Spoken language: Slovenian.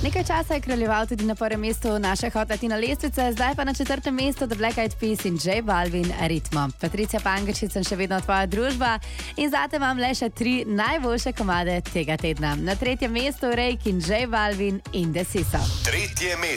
Nekaj časa je kraljeval tudi na prvem mestu naše Hot Latina lestvice, zdaj pa na 4. mestu The Black Eyed Peas in J Balvin Ritmo. Patricija Pangrčič sem še vedno tvoja družba in zate imam le še 3 najboljše komade tega tedna. Na 3. mestu Rake in J Balvin Indeciso. 3. mesto.